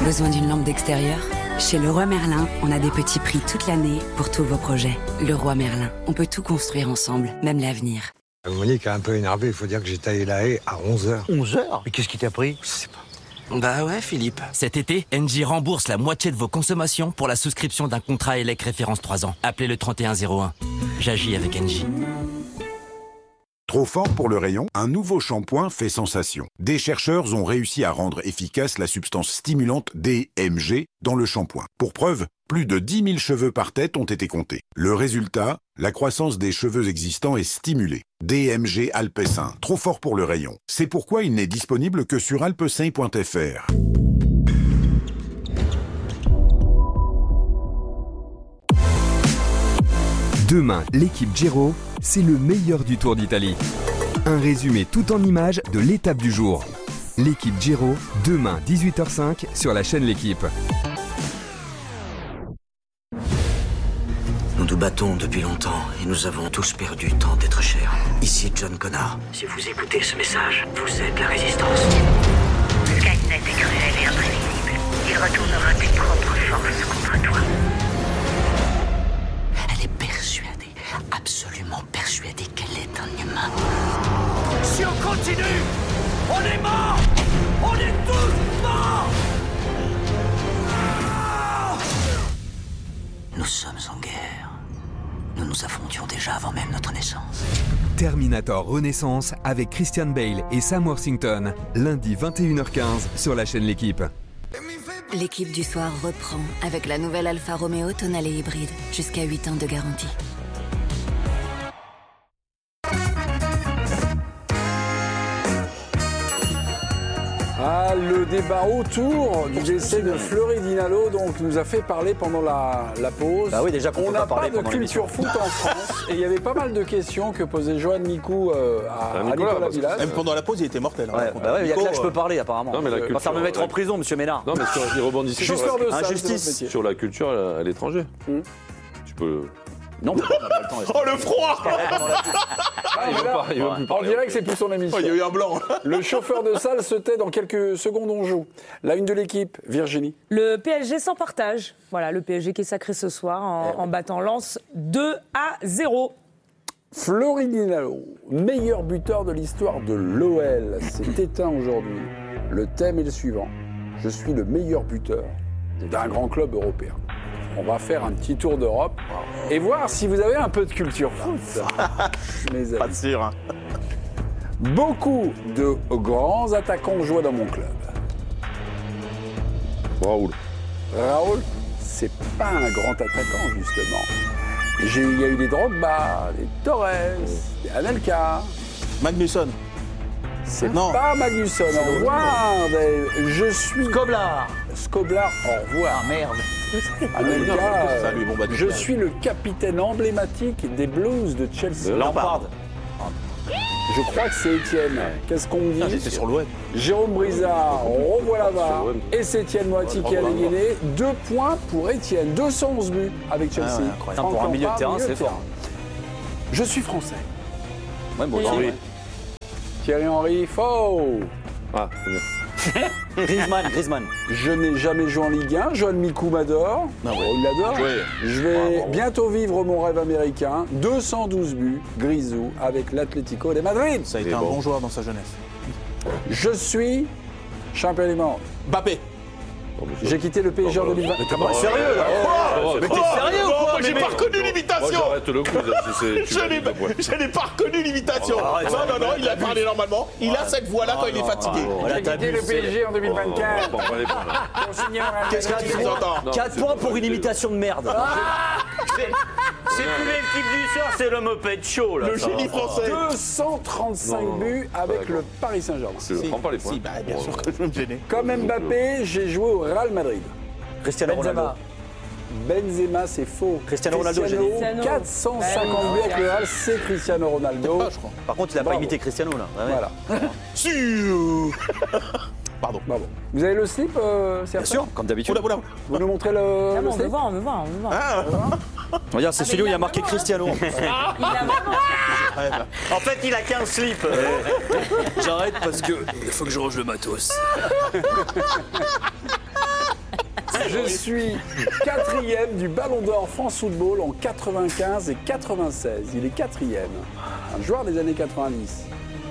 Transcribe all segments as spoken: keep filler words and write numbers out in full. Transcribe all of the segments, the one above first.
Besoin d'une lampe d'extérieur ? Chez Leroy Merlin, on a des petits prix toute l'année pour tous vos projets. Leroy Merlin, on peut tout construire ensemble, même l'avenir. Monique est un peu énervée, il faut dire que j'ai taillé la haie à onze heures. onze heures ? Mais qu'est-ce qui t'a pris ? Je sais pas. Bah ouais, Philippe. Cet été, Engie rembourse la moitié de vos consommations pour la souscription d'un contrat Elec référence trois ans. Appelez le trente et un zéro un. J'agis avec Engie. Trop fort pour le rayon, un nouveau shampoing fait sensation. Des chercheurs ont réussi à rendre efficace la substance stimulante D M G dans le shampoing. Pour preuve, plus de dix mille cheveux par tête ont été comptés. Le résultat, la croissance des cheveux existants est stimulée. D M G Alpecin, trop fort pour le rayon. C'est pourquoi il n'est disponible que sur alpecin point f r. Demain, l'équipe Giro, c'est le meilleur du Tour d'Italie. Un résumé tout en images de l'étape du jour. L'équipe Giro, demain dix-huit heures cinq sur la chaîne L'Équipe. Nous nous battons depuis longtemps et nous avons tous perdu tant d'êtres chers. Ici John Connor. Si vous écoutez ce message, vous êtes la résistance. Skynet est cruel et imprévisible. Il retournera tes propres forces contre toi. Elle est persuadée, absolument persuadée qu'elle est un humain. Si on continue, on est morts. On est tous morts. Nous sommes en guerre. Nous nous affrontions déjà avant même notre naissance. Terminator Renaissance avec Christian Bale et Sam Worthington, lundi vingt et une heures quinze sur la chaîne L'Équipe. L'équipe du soir reprend avec la nouvelle Alfa Romeo tonale et hybride, jusqu'à huit ans de garantie. Ah, le débat autour du décès de Fleury Dinalo donc nous a fait parler pendant la, la pause. Bah oui, déjà qu'on on peut n'a pas parler pas de pendant culture foot en France et il y avait pas mal de questions que posait Johan Micou euh, à, à Nicolas, Nicolas Villas. Même pendant la pause, il était mortel. Ouais, Hein, bah ouais, il y a que là que je peux euh... parler apparemment. Non, mais la je culture, vais pas me mettre la... en prison, monsieur Ménard. Non, mais sur, il rebondissait sur la... ça, injustice sur la culture à l'étranger. Hum. Tu peux. Non, mais on n'a pas le temps. Oh, le froid. Ah, il va pas, il va plus parler. On dirait que c'est plus son émission. Oh, il y a eu un blanc. Le chauffeur de salle se tait dans quelques secondes, on joue. La une de l'équipe, Virginie. Le P S G sans partage. Voilà, le P S G qui est sacré ce soir en, en battant Lens deux à zéro. Fleury Dinalo, meilleur buteur de l'histoire de l'O L, s'est éteint aujourd'hui. Le thème est le suivant. Je suis le meilleur buteur d'un grand club européen. On va faire un petit tour d'Europe et voir si vous avez un peu de culture foot. Mes amis. Pas de sûr. Hein. Beaucoup de grands attaquants jouent dans mon club. Raoul. Raoul, c'est pas un grand attaquant, justement. J'ai, il y a eu des Drogba, des Torres, des Anelka. Magnusson. C'est non. pas Magnusson. Au revoir. Je suis... Skoblar. Skoblar, au revoir. Ah merde. Anelka, Salut, bon, bah, je suis le capitaine emblématique des Blues de Chelsea. Lampard. Je crois que c'est Étienne. Qu'est-ce qu'on me dit? Ah, j'étais sur l'O M. Jérôme Brizard, revoit là-bas. Et c'est Étienne Moiti qui a gagné. Deux points pour Étienne. deux cent onze buts avec Chelsea. Ah ouais, pour un milieu de terrain, c'est fort. Je suis français. Ouais, bon, Henry. Thierry Henry, faux. Ah, c'est bien. Griezmann, Griezmann. Je n'ai jamais joué en Ligue un. Johan Micou m'adore. Non, oh, il l'adore. Oui. Je vais Ah, bon. bientôt vivre mon rêve américain. deux cent douze buts, Grisou, avec l'Atlético de Madrid. Ça a été Et un bon. bon joueur dans sa jeunesse. Je suis champion du monde. Mbappé. J'ai quitté le P S G en deux mille vingt. Mais t'es pas sérieux là? Oh, Mais t'es sérieux ou quoi? J'ai pas reconnu l'imitation. Moi, j'arrête le coup. Je n'ai pas, je n'ai pas reconnu l'imitation. arrête, non, non, non, il a parlé normalement. Il a cette voix-là quand il est fatigué. J'ai quitté le P S G en deux mille vingt-quatre. Qu'est-ce que tu entends? quatre points pour une imitation de merde. C'est plus l'équipe du soir, c'est le moped chaud là. Le génie français. deux cent trente-cinq Non, non. buts avec D'accord. le Paris Saint-Germain. Je ne prends pas les points. Si, bah, bien sûr que je vais me gêner. Comme Mbappé, j'ai joué au Real Madrid. Cristiano Ronaldo. Benzema, c'est faux. Cristiano Ronaldo, j'ai dit. Cristiano. quatre cent cinquante buts avec le Real, c'est Cristiano Ronaldo. Ah, je crois. Par contre, il a pas Bravo. imité Cristiano là. Ouais, ouais. Voilà. Sûr. Pardon. Bravo. Vous avez le slip, euh, Bien sûr, comme d'habitude. Oula, oula. Vous nous montrez le, Ah, le bon, on veut slip? voir, on veut voir, on veut voir. Ah, Regarde, c'est Ah, celui où mais il y a il marqué a Cristiano. Il a vraiment. En fait, il a qu'un slip. J'arrête parce que il faut que je range le matos. Je suis quatrième du Ballon d'Or France Football en quatre-vingt-quinze et quatre-vingt-seize. Il est quatrième. Un joueur des années quatre-vingt-dix.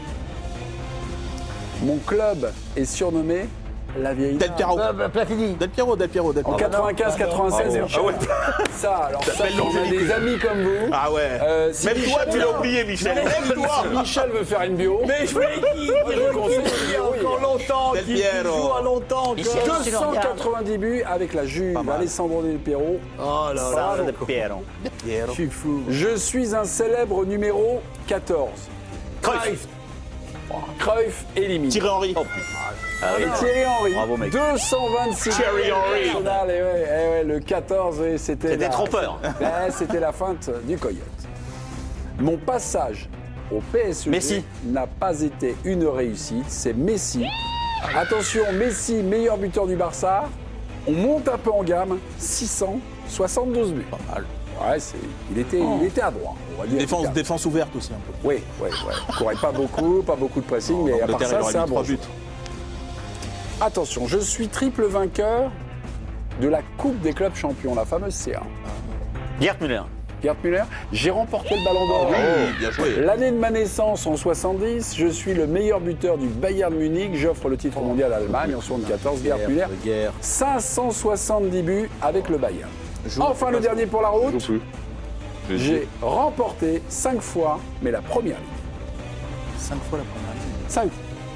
Mon club est surnommé la vieille. Del Piero. Euh, Platini. Del Piero, Del Piero, Del En Piero. quatre-vingt-quinze quatre-vingt-seize. Ah ouais. Ça, alors ça, T'appelles on a l'objet. des amis comme vous. Ah ouais. Euh, si Même toi, Michel- tu l'as oublié, Michel. Même toi. Si Michel veut faire une bio. Mais je voulais qu'il Moi, je conseille il y a une bio, encore oui. longtemps, Del qu'il qu'il Piero. joue à longtemps. que- deux cent quatre-vingt-dix buts avec la Juve, Pas mal. Alessandro Del Piero. Oh là là, Bravo. Del Piero. Je suis fou. Je suis un célèbre numéro quatorze. Cruyff. Cruyff éliminé. Thierry Henry. Et Thierry Henry. Bravo, mec. deux cent vingt-six Thierry Henry. national, et ouais, et ouais, le quatorze, oui, c'était. C'était la- trompeur. Ouais, c'était la feinte du coyote. Mon passage au P S G Messi. n'a pas été une réussite, c'est Messi. Attention, Messi, meilleur buteur du Barça. On monte un peu en gamme, six cent soixante-douze buts. Pas mal. Ouais, c'est- il, était, il était à droit, on va dire. Défense, efficace. défense ouverte aussi un peu. Oui, oui, oui. Il courait pas beaucoup, pas beaucoup de pressing, mais à part L'Angleterre, il ça, aurait c'est mis un bon trois joueur. buts. Attention, je suis triple vainqueur de la Coupe des clubs champions, la fameuse C un. Gerd Müller. Gerd Müller, j'ai remporté le Ballon d'Or. Oui, bien joué. L'année de ma naissance en soixante-dix, je suis le meilleur buteur du Bayern Munich. J'offre le titre mondial à l'Allemagne en soixante-quatorze. Gerd Müller, Guerre. cinq cent soixante-dix buts avec le Bayern. Joue- Enfin, le dernier pour la Je joue route, plus. J'ai- j'ai remporté cinq fois, mais la première ligue. Cinq fois la première ligne. cinq.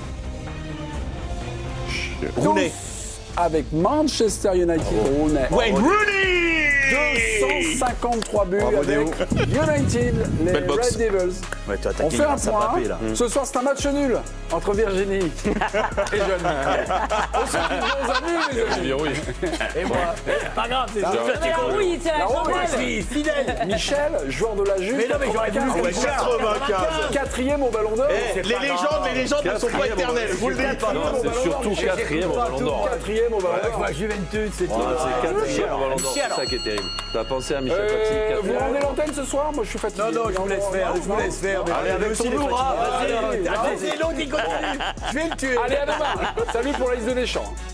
Rooney. Tous avec Manchester United. Rooney. Wayne Rooney. deux cent cinquantre-trois buts Bravo, avec United, les Belle boxe. Red Devils. Ouais, toi, t'as On qui fait un ça point. papé, là. Ce soir, c'est un match nul entre Virginie et John Michael. On se retrouve dans un nul, les amis. Bien oui. Et moi, c'est pas grave, c'est Ça ça. va. Mais la rouille, c'est la La rouille, chandelle. Je suis fidèle. Michel, joueur de la Juve, Mais non, mais j'aurais voulu quatre-vingt-quinze, que Michel- quatre-vingt-quinze. quatrième au Ballon d'Or. Eh, les légendes, les légendes ne sont pas éternelles. Je vous le dis. Non, c'est surtout quatrième au Ballon d'Or. Quatrième au Ballon Je d'Or. vois Juventus, c'est tout. Non, c'est quatrième au Ballon d'Or, Michel, c'est ça qui est terrible. T'as pensé à Michel Euh, Platini, vous quatrième. rendez l'antenne ce soir? Moi, je suis fatigué. Non, non, je vous laisse faire, je vous laisse faire. Mais Allez, allez, avec aussi, son les lourd, hein, fatigués. vas-y. Allez, Vas-y, l'autre, il continue. Je vais le tuer. Allez, à demain. Salut pour la liste de Deschamps.